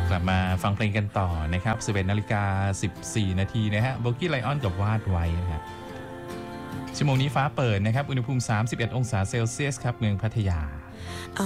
กลับมาฟังเพลงกันต่อนะครับ 11:14 นาทีนะฮะโบกี้ไลออนกับวาดไว้นะฮะชั่วโมงนี้ฟ้าเปิดนะครับอุณหภูมิ31 องศาเซลเซียสครับเมืองพัทยา